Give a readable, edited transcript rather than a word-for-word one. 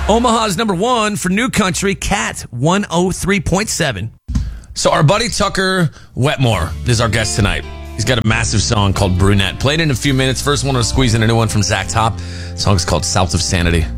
Omaha's number one for New Country, Cat 103.7. So our buddy Tucker Wetmore is our guest tonight. He's got a massive song called Brunette. Played in a few minutes. First one to squeeze in a new one from Zach Top. The song's called South of Sanity.